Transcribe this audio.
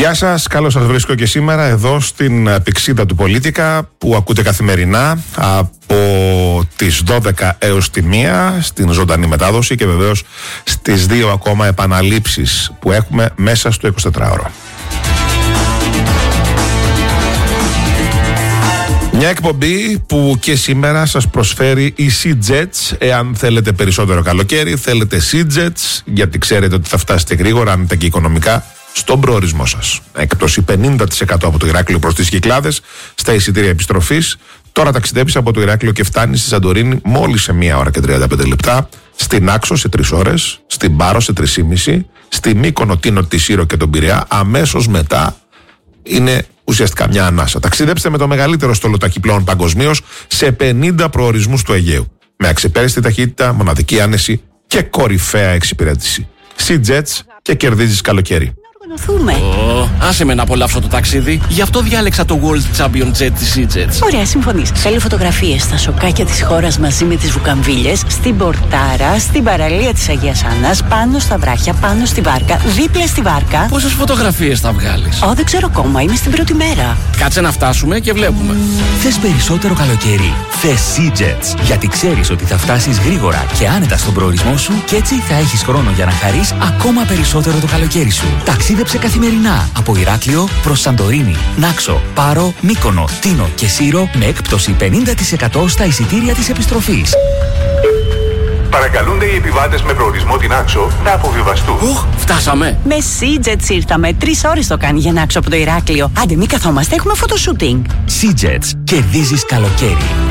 Γεια σας, καλώς σας βρίσκω και σήμερα εδώ στην πυξίδα του Πολίτικα που ακούτε καθημερινά από τις 12 έως τη 1 στην ζωντανή μετάδοση και βεβαίως στις 2 ακόμα επαναλήψεις που έχουμε μέσα στο 24ωρο. Μια εκπομπή που και σήμερα σας προσφέρει η SeaJets. Εάν θέλετε περισσότερο καλοκαίρι, θέλετε SeaJets, γιατί ξέρετε ότι θα φτάσετε γρήγορα, αν και οικονομικά, στον προορισμό σας. Έκπτωση 50% από το Ηράκλειο προς τις Κυκλάδες στα εισιτήρια επιστροφής. Τώρα ταξιδέψεις από το Ηράκλειο και φτάνεις στη Σαντορίνη μόλις σε 1 ώρα και 35 λεπτά, στην Άξο σε 3 ώρες, στην Πάρο σε 3,5, στη Μύκονο, Τίνο, τη Σύρο και τον Πειραιά. Αμέσως μετά είναι ουσιαστικά μια ανάσα. Ταξιδέψτε με το μεγαλύτερο στόλο ταχυπλών παγκοσμίως σε 50 προορισμούς του Αιγαίου. Με αξεπέραστη ταχύτητα, μοναδική άνεση και κορυφαία εξυπηρέτηση. SeaJets και κερδίζεις καλοκαίρι. Άσε με να απολαύσω το ταξίδι. Γι' αυτό διάλεξα το World Champion Jet της SeaJets. Ωραία, συμφωνείς. Θέλω φωτογραφίες στα σοκάκια της χώρας μαζί με τις βουκαμβίλες, στην Πορτάρα, στην παραλία της Αγίας Άννας, πάνω στα βράχια, πάνω στη βάρκα, δίπλα στη βάρκα. Πόσες φωτογραφίες θα βγάλεις? Δεν ξέρω ακόμα, είμαι στην πρώτη μέρα. Κάτσε να φτάσουμε και βλέπουμε. Θες περισσότερο καλοκαίρι? Θες SeaJets. Γιατί ξέρεις ότι θα φτάσεις γρήγορα και άνετα στον προορισμό σου και έτσι θα έχεις χρόνο για να χαρείς ακόμα περισσότερο το καλοκαίρι σου. Ταξίδεψε καθημερινά από Ηράκλειο προς Σαντορίνη, Νάξο, Πάρο, Μύκονο, Τίνο και Σύρο με έκπτωση 50% στα εισιτήρια της επιστροφής. Παρακαλούνται οι επιβάτες με προορισμό την Άξο να αποβιβαστούν. Φτάσαμε. Με SeaJets ήρθαμε. 3 ώρες το κάνει για να Άξο από το Ηράκλειο. Άντε, μην καθόμαστε, έχουμε φωτοσούτινγκ. SeaJets. Κερδίζεις καλοκαίρι.